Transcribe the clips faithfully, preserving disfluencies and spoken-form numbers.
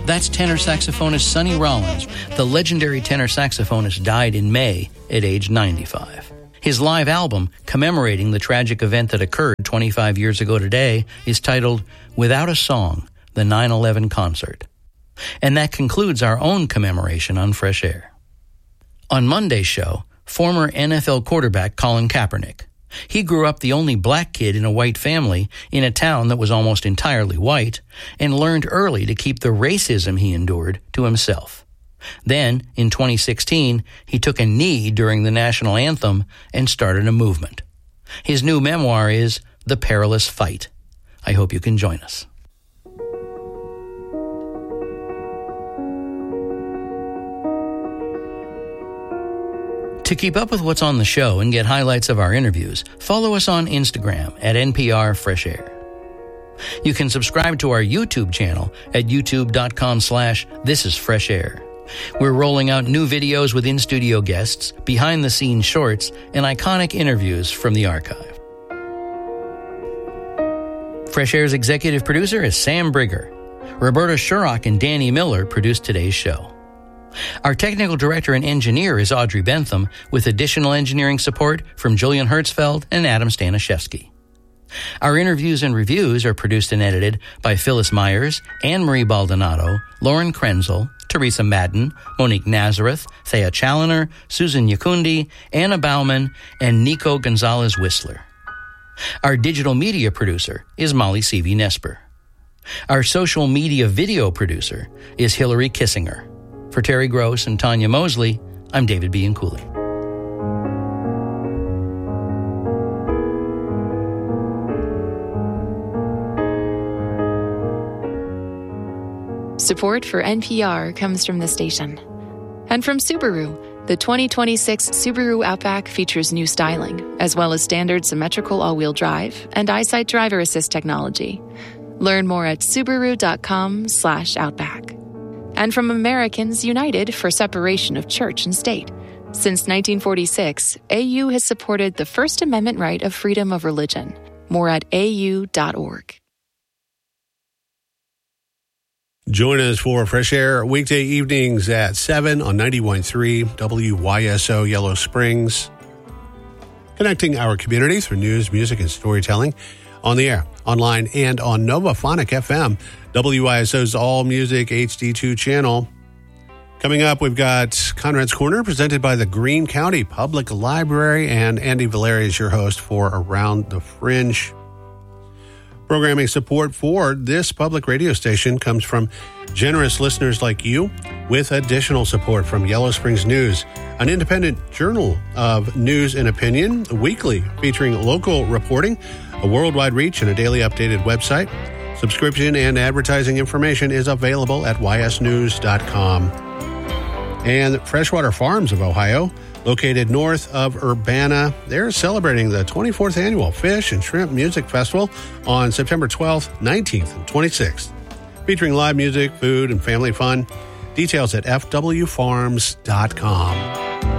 That's tenor saxophonist Sonny Rollins. The legendary tenor saxophonist died in May at age ninety-five. His live album, commemorating the tragic event that occurred twenty-five years ago today, is titled Without a Song, the nine eleven Concert. And that concludes our own commemoration on Fresh Air. On Monday's show, former N F L quarterback Colin Kaepernick. He grew up the only black kid in a white family in a town that was almost entirely white and learned early to keep the racism he endured to himself. Then, in twenty sixteen, he took a knee during the national anthem and started a movement. His new memoir is The Perilous Fight. I hope you can join us. To keep up with what's on the show and get highlights of our interviews, follow us on Instagram at N P R Fresh Air. You can subscribe to our YouTube channel at youtube.com slash This is Fresh Air. We're rolling out new videos with in-studio guests, behind-the-scenes shorts, and iconic interviews from the archive. Fresh Air's executive producer is Sam Brigger. Roberta Shurrock and Danny Miller produced today's show. Our technical director and engineer is Audrey Bentham, with additional engineering support from Julian Hertzfeld and Adam Stanishevsky. Our interviews and reviews are produced and edited by Phyllis Myers, Anne-Marie Baldonado, Lauren Krenzel, Teresa Madden, Monique Nazareth, Thea Challoner, Susan Yakundi, Anna Bauman, and Nico Gonzalez-Whistler. Our digital media producer is Molly Seavey-Nesper. Our social media video producer is Hillary Kissinger. For Terry Gross and Tanya Mosley, I'm David Bianculli. Support for N P R comes from the station. And from Subaru, the twenty twenty-six Subaru Outback features new styling, as well as standard symmetrical all-wheel drive and EyeSight driver assist technology. Learn more at Subaru.com slash Outback. And from Americans United for Separation of Church and State. Since nineteen forty-six, A U has supported the First Amendment right of freedom of religion. More at A U dot org. Join us for Fresh Air weekday evenings at seven on ninety-one point three W Y S O Yellow Springs. Connecting our community through news, music, and storytelling. On the air, online, and on Novaphonic F M, W Y S O's All Music H D two channel. Coming up, we've got Conrad's Corner, presented by the Greene County Public Library, and Andy Valeri is your host for Around the Fringe. Programming support for this public radio station comes from generous listeners like you, with additional support from Yellow Springs News, an independent journal of news and opinion, weekly featuring local reporting, a worldwide reach, and a daily updated website. Subscription and advertising information is available at y s news dot com. And Freshwater Farms of Ohio, located north of Urbana, they're celebrating the twenty-fourth Annual Fish and Shrimp Music Festival on September twelfth, nineteenth, and twenty-sixth, featuring live music, food, and family fun. Details at f w farms dot com.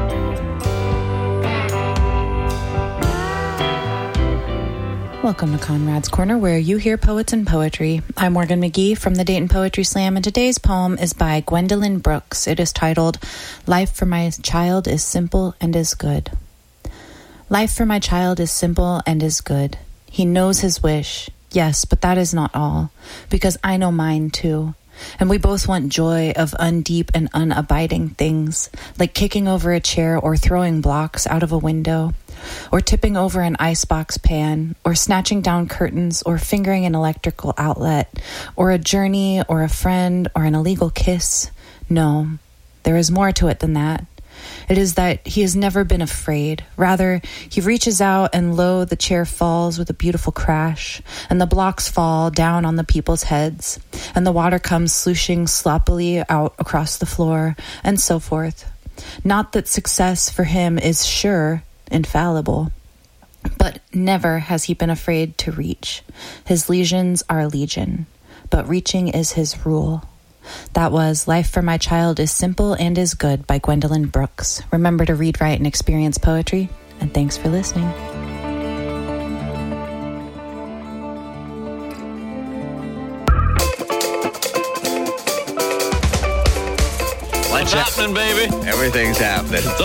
Welcome to Conrad's Corner, where you hear poets and poetry. I'm Morgan McGee from the Dayton Poetry Slam, and today's poem is by Gwendolyn Brooks. It is titled, Life for My Child is Simple and is Good. Life for my child is simple and is good. He knows his wish, yes, but that is not all, because I know mine too. And we both want joy of undeep and unabiding things, like kicking over a chair or throwing blocks out of a window, or tipping over an icebox pan, or snatching down curtains, or fingering an electrical outlet, or a journey, or a friend, or an illegal kiss. No, there is more to it than that. It is that he has never been afraid. Rather, he reaches out and lo, the chair falls with a beautiful crash, and the blocks fall down on the people's heads, and the water comes slushing sloppily out across the floor, and so forth. Not that success for him is sure, infallible, but never has he been afraid to reach. His lesions are legion, but reaching is his rule. That was Life for My Child is Simple and is Good by Gwendolyn Brooks. Remember to read, write, and experience poetry, and thanks for listening. What's happening, baby? Everything's happening.